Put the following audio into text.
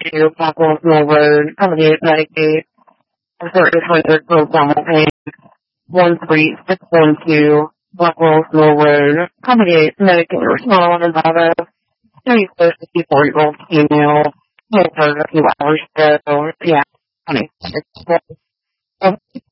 to Blackwell's Mill Road, Cumbergate, Medicaid, for 800 Oklahoma Pay, 13612, Blackwell's Mill Road, Cumbergate, Medicaid, Small, Nevada, 34-year-old female, came for a few hours ago, yeah, honey,